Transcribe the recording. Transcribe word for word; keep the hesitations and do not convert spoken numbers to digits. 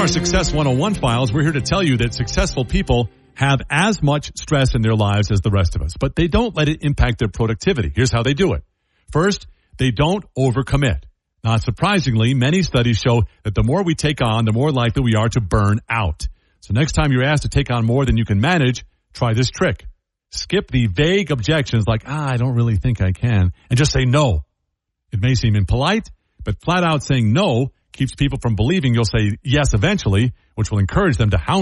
our Success one oh one files, we're here to tell you that successful people have as much stress in their lives as the rest of us, but they don't let it impact their productivity. Here's how they do it. First, they don't overcommit. Not surprisingly, many studies show that the more we take on, the more likely we are to burn out. So next time you're asked to take on more than you can manage, try this trick. Skip the vague objections like, ah, I don't really think I can, and just say no. It may seem impolite, but flat out saying no keeps people from believing you'll say yes eventually, which will encourage them to hound